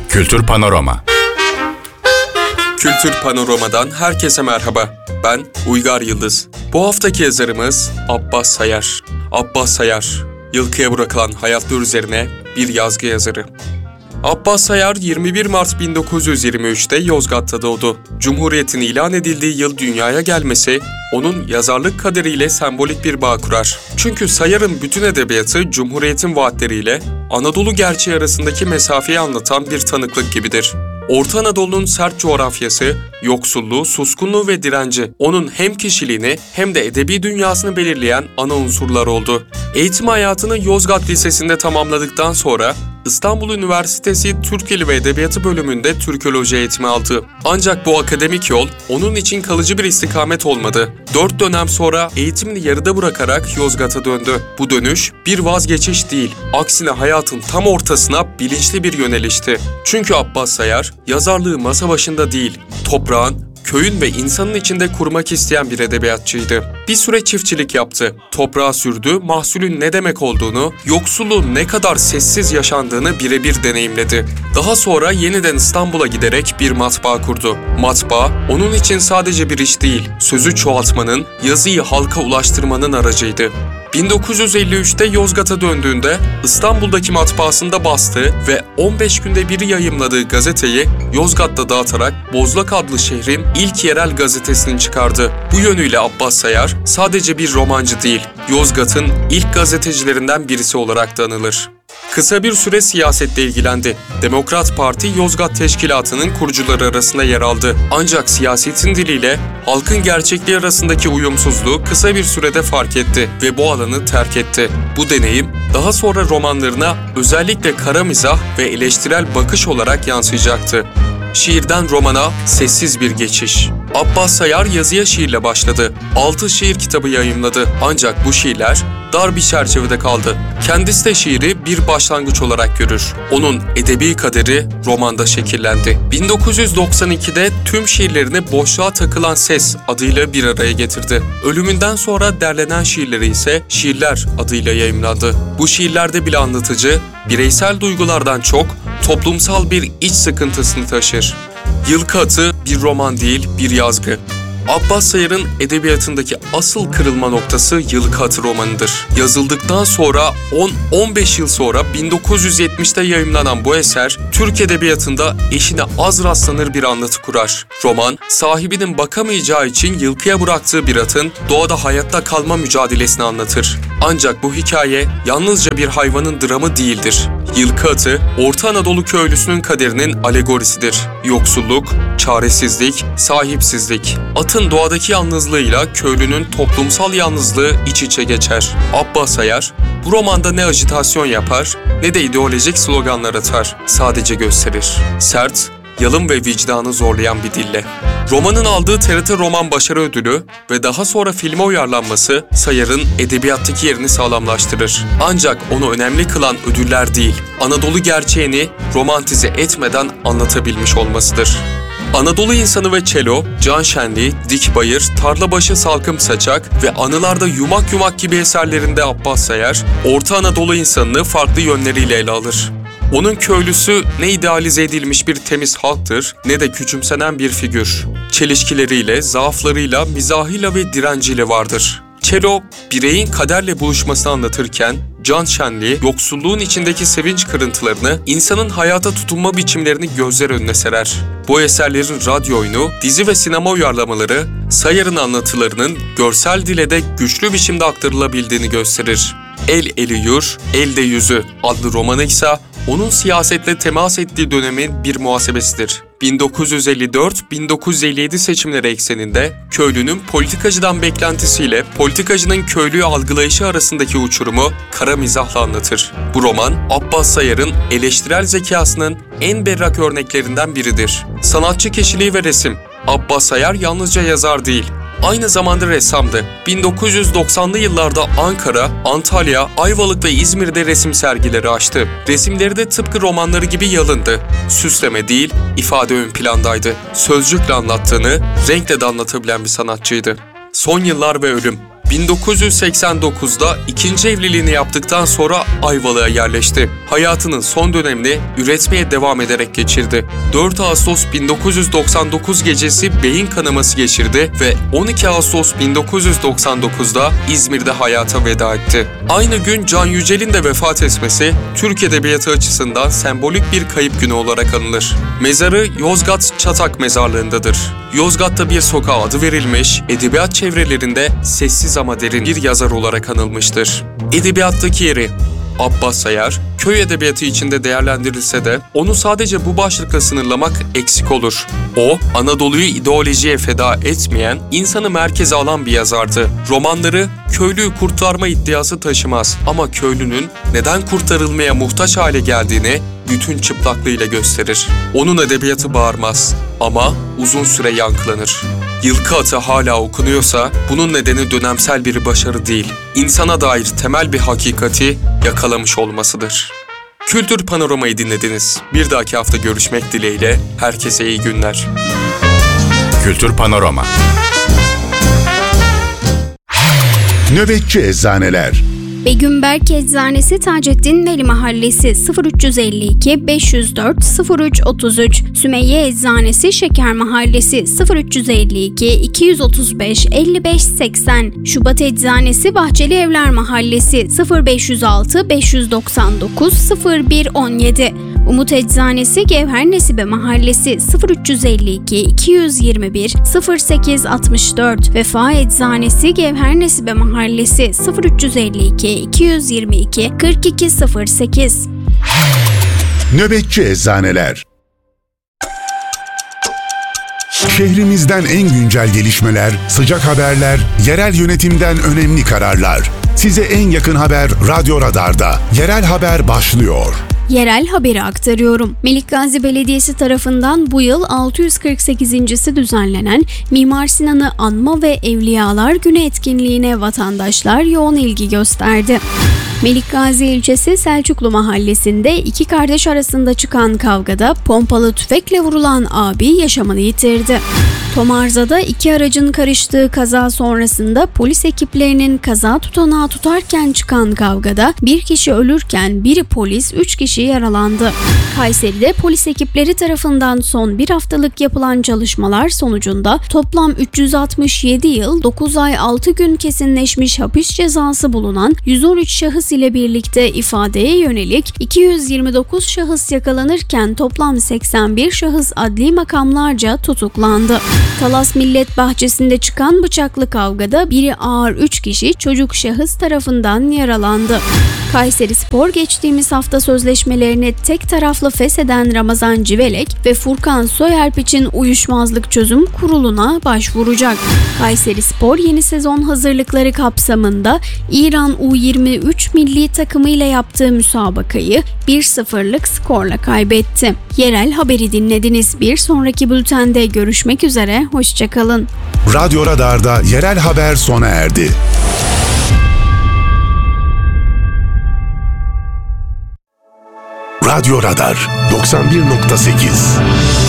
Kültür Panorama. Kültür Panorama'dan herkese merhaba. Ben Uygar Yıldız. Bu haftaki yazarımız Abbas Sayar. Abbas Sayar, yılkıya bırakılan hayatlar üzerine bir yazgı yazarı. Abbas Sayar 21 Mart 1923'te Yozgat'ta doğdu. Cumhuriyet'in ilan edildiği yıl dünyaya gelmesi onun yazarlık kaderiyle sembolik bir bağ kurar. Çünkü Sayar'ın bütün edebiyatı Cumhuriyet'in vaatleriyle Anadolu gerçeği arasındaki mesafeyi anlatan bir tanıklık gibidir. Orta Anadolu'nun sert coğrafyası, yoksulluğu, suskunluğu ve direnci onun hem kişiliğini hem de edebi dünyasını belirleyen ana unsurlar oldu. Eğitim hayatını Yozgat Lisesi'nde tamamladıktan sonra İstanbul Üniversitesi Türk Dili ve Edebiyatı bölümünde Türkoloji eğitimi aldı. Ancak bu akademik yol onun için kalıcı bir istikamet olmadı. 4 dönem sonra eğitimini yarıda bırakarak Yozgat'a döndü. Bu dönüş bir vazgeçiş değil, aksine hayatın tam ortasına bilinçli bir yönelişti. Çünkü Abbas Sayar, yazarlığı masa başında değil, toprağın, köyün ve insanın içinde kurmak isteyen bir edebiyatçıydı. Bir süre çiftçilik yaptı. Toprağa sürdü, mahsulün ne demek olduğunu, yoksulluğun ne kadar sessiz yaşandığını birebir deneyimledi. Daha sonra yeniden İstanbul'a giderek bir matbaa kurdu. Matbaa, onun için sadece bir iş değil, sözü çoğaltmanın, yazıyı halka ulaştırmanın aracıydı. 1953'te Yozgat'a döndüğünde İstanbul'daki matbaasında bastığı ve 15 günde bir yayımladığı gazeteyi Yozgat'ta dağıtarak Bozlak adlı şehrin ilk yerel gazetesini çıkardı. Bu yönüyle Abbas Sayar sadece bir romancı değil, Yozgat'ın ilk gazetecilerinden birisi olarak da anılır. Kısa bir süre siyasetle ilgilendi. Demokrat Parti Yozgat Teşkilatı'nın kurucuları arasında yer aldı. Ancak siyasetin diliyle halkın gerçekliği arasındaki uyumsuzluğu kısa bir sürede fark etti ve bu alanı terk etti. Bu deneyim daha sonra romanlarına özellikle kara mizah ve eleştirel bakış olarak yansıyacaktı. Şiirden romana sessiz bir geçiş. Abbas Sayar yazıya şiirle başladı. 6 şiir kitabı yayımladı. Ancak bu şiirler dar bir çerçevede kaldı. Kendisi de şiiri bir başlangıç olarak görür. Onun edebi kaderi romanda şekillendi. 1992'de tüm şiirlerini Boşluğa Takılan Ses adıyla bir araya getirdi. Ölümünden sonra derlenen şiirleri ise Şiirler adıyla yayımlandı. Bu şiirlerde bile anlatıcı, bireysel duygulardan çok toplumsal bir iç sıkıntısını taşır. Yılkı Atı bir roman değil, bir yazgı. Abbas Sayar'ın edebiyatındaki asıl kırılma noktası Yılkı Atı romanıdır. Yazıldıktan sonra 10-15 yıl sonra 1970'te yayımlanan bu eser, Türk edebiyatında eşine az rastlanır bir anlatı kurar. Roman, sahibinin bakamayacağı için yılkıya bıraktığı bir atın doğada hayatta kalma mücadelesini anlatır. Ancak bu hikaye yalnızca bir hayvanın dramı değildir. Yılkı Atı, Orta Anadolu köylüsünün kaderinin alegorisidir. Yoksulluk, çaresizlik, sahipsizlik. Atın doğadaki yalnızlığıyla köylünün toplumsal yalnızlığı iç içe geçer. Abbas Sayar, bu romanda ne ajitasyon yapar ne de ideolojik sloganlar atar. Sadece gösterir. Sert, yalın ve vicdanı zorlayan bir dille. Romanın aldığı TRT Roman Başarı Ödülü ve daha sonra filme uyarlanması Sayar'ın edebiyattaki yerini sağlamlaştırır. Ancak onu önemli kılan ödüller değil, Anadolu gerçeğini romantize etmeden anlatabilmiş olmasıdır. Anadolu İnsanı ve Çelo, Can Şenli, Dik Bayır, Tarlabaşı Salkım Saçak ve Anılarda Yumak Yumak gibi eserlerinde Abbas Sayar, Orta Anadolu insanını farklı yönleriyle ele alır. Onun köylüsü ne idealize edilmiş bir temiz halktır ne de küçümsenen bir figür. Çelişkileriyle, zaaflarıyla, mizahıyla ve direnciyle vardır. Çelo, bireyin kaderle buluşmasını anlatırken, Can Şenli, yoksulluğun içindeki sevinç kırıntılarını, insanın hayata tutunma biçimlerini gözler önüne serer. Bu eserlerin radyo oyunu, dizi ve sinema uyarlamaları, Sayar'ın anlatılarının görsel dile de güçlü biçimde aktarılabildiğini gösterir. El Eli Yur, Elde Yüzü adlı romanı ise onun siyasetle temas ettiği dönemin bir muhasebesidir. 1954-1957 seçimleri ekseninde köylünün politikacıdan beklentisiyle politikacının köylüyü algılayışı arasındaki uçurumu kara mizahla anlatır. Bu roman, Abbas Sayar'ın eleştirel zekasının en berrak örneklerinden biridir. Sanatçı kişiliği ve resim. Abbas Sayar yalnızca yazar değil, aynı zamanda ressamdı. 1990'lı yıllarda Ankara, Antalya, Ayvalık ve İzmir'de resim sergileri açtı. Resimleri de tıpkı romanları gibi yalındı. Süsleme değil, ifade ön plandaydı. Sözcükle anlattığını, renkle de anlatabilen bir sanatçıydı. Son Yıllar ve Ölüm. 1989'da ikinci evliliğini yaptıktan sonra Ayvalık'a yerleşti. Hayatının son dönemini üretmeye devam ederek geçirdi. 4 Ağustos 1999 gecesi beyin kanaması geçirdi ve 12 Ağustos 1999'da İzmir'de hayata veda etti. Aynı gün Can Yücel'in de vefat etmesi Türk edebiyatı açısından sembolik bir kayıp günü olarak anılır. Mezarı Yozgat Çatak Mezarlığı'ndadır. Yozgat'ta bir sokağa adı verilmiş, edebiyat çevrelerinde sessiz ama derin bir yazar olarak anılmıştır. Edebiyattaki yeri Abbas Sayar, köy edebiyatı içinde değerlendirilse de onu sadece bu başlıkla sınırlamak eksik olur. O, Anadolu'yu ideolojiye feda etmeyen, insanı merkeze alan bir yazardı. Romanları köylüyü kurtarma iddiası taşımaz ama köylünün neden kurtarılmaya muhtaç hale geldiğini bütün çıplaklığıyla gösterir. Onun edebiyatı bağırmaz ama uzun süre yankılanır. Yılkı Atı hala okunuyorsa bunun nedeni dönemsel bir başarı değil, insana dair temel bir hakikati yakalamış olmasıdır. Kültür Panorama'yı dinlediniz. Bir dahaki hafta görüşmek dileğiyle herkese iyi günler. Kültür Panorama. Nöbetçi Eczaneler. Begümberk Eczanesi Taceddin Veli Mahallesi 0352 504 0333, Sümeyye Eczanesi Şeker Mahallesi 0352 235 55 80, Şubat Eczanesi Bahçeli Evler Mahallesi 0506 599 0117, Umut Eczanesi Gevher Nesibe Mahallesi 0352 221 0864, Vefa Eczanesi Gevher Nesibe Mahallesi 0352 222 4208. Nöbetçi Eczaneler. Şehrimizden en güncel gelişmeler, sıcak haberler, yerel yönetimden önemli kararlar. Size en yakın haber Radyo Radar'da. Yerel haber başlıyor. Yerel haberi aktarıyorum. Melikgazi Belediyesi tarafından bu yıl 648.'si düzenlenen Mimar Sinan'ı Anma ve Evliyalar Günü etkinliğine vatandaşlar yoğun ilgi gösterdi. Melikgazi ilçesi Selçuklu Mahallesi'nde iki kardeş arasında çıkan kavgada pompalı tüfekle vurulan abi yaşamını yitirdi. Tomarza'da iki aracın karıştığı kaza sonrasında polis ekiplerinin kaza tutanağı tutarken çıkan kavgada bir kişi ölürken biri polis, 3 kişi yaralandı. Kayseri'de polis ekipleri tarafından son bir haftalık yapılan çalışmalar sonucunda toplam 367 yıl 9 ay 6 gün kesinleşmiş hapis cezası bulunan 113 şahıs ile birlikte ifadeye yönelik 229 şahıs yakalanırken toplam 81 şahıs adli makamlarca tutuklandı. Talas Millet Bahçesi'nde çıkan bıçaklı kavgada biri ağır 3 kişi çocuk şahıs tarafından yaralandı. Kayserispor geçtiğimiz hafta sözleşmelerini tek taraflı fesheden Ramazan Civelek ve Furkan Soyalp için Uyuşmazlık Çözüm Kurulu'na başvuracak. Kayserispor yeni sezon hazırlıkları kapsamında İran U23 milli takımıyla yaptığı müsabakayı 1-0'lık skorla kaybetti. Yerel haberi dinlediniz. Bir sonraki bültende görüşmek üzere. Hoşçakalın. Radyo Radar'da yerel haber sona erdi. Radyo Radar 91.8